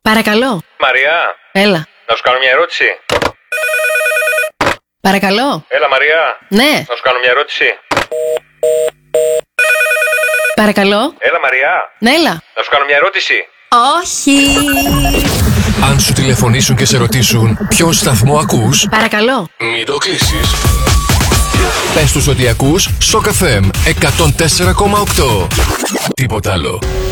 Παρακαλώ. Μαρία. Έλα. Να σου κάνω μια ερώτηση. Παρακαλώ. Έλα, Μαρία. Ναι. Να σου κάνω μια ερώτηση. Παρακαλώ. Έλα, Μαρία. Ναι, έλα. Να σου κάνω μια ερώτηση. Όχι. Αν σου τηλεφωνήσουν και σε ρωτήσουν ποιον σταθμό ακούς, Παρακαλώ. μην το κλείσεις. Πες τους ότι ακούς Shock FM 104,8. Τίποτα άλλο.